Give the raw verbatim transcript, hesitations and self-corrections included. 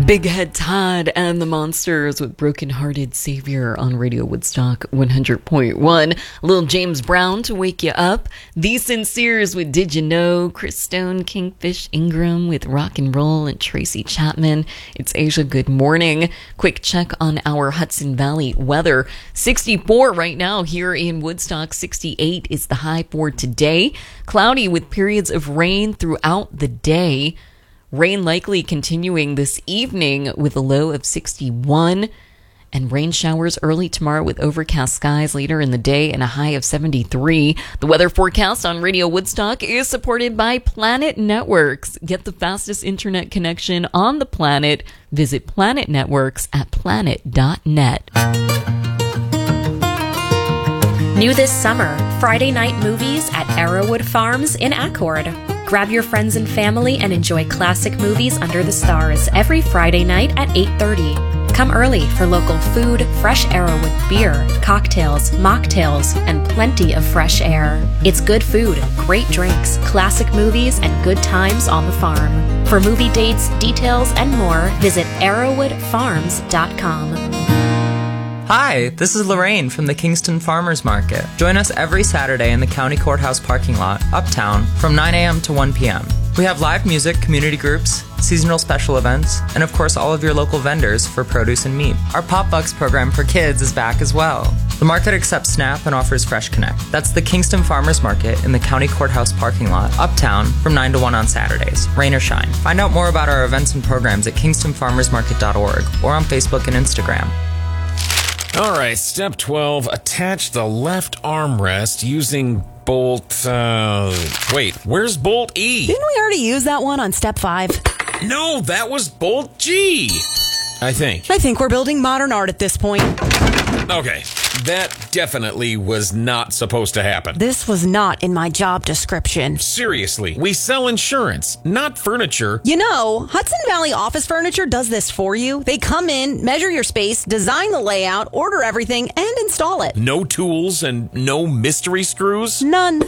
Big Head Todd and the Monsters with Broken Hearted Savior on Radio Woodstock one hundred point one. Little James Brown to wake you up. The Sinceres with Did You Know? Chris Stone, Kingfish Ingram with Rock and Roll, and Tracy Chapman. It's Asia. Good morning. Quick check on our Hudson Valley weather. sixty-four right now here in Woodstock. sixty-eight is the high for today. Cloudy with periods of rain throughout the day. Rain likely continuing this evening with a low of sixty-one, and rain showers early tomorrow with overcast skies later in the day and a high of seventy-three. The weather forecast on Radio Woodstock is supported by Planet Networks. Get the fastest internet connection on the planet. Visit Planet Networks at planet dot net. New this summer, Friday night movies at Arrowwood Farms in Accord. Grab your friends and family and enjoy classic movies under the stars every Friday night at eight thirty. Come early for local food, fresh Arrowwood beer, cocktails, mocktails, and plenty of fresh air. It's good food, great drinks, classic movies, and good times on the farm. For movie dates, details, and more, visit arrowwood farms dot com. Hi, this is Lorraine from the Kingston Farmers Market. Join us every Saturday in the County Courthouse parking lot, uptown, from nine a.m. to one p.m. We have live music, community groups, seasonal special events, and of course all of your local vendors for produce and meat. Our Pop Bucks program for kids is back as well. The market accepts SNAP and offers Fresh Connect. That's the Kingston Farmers Market in the County Courthouse parking lot, uptown, from nine to one on Saturdays, rain or shine. Find out more about our events and programs at kingston farmers market dot org or on Facebook and Instagram. All right, step twelve, attach the left armrest using bolt, uh, wait, where's bolt E? Didn't we already use that one on step five? No, that was bolt G, I think. I think we're building modern art at this point. Okay, that definitely was not supposed to happen. This was not in my job description. Seriously, we sell insurance, not furniture. You know, Hudson Valley Office Furniture does this for you. They come in, measure your space, design the layout, order everything, and install it. No tools and no mystery screws? None.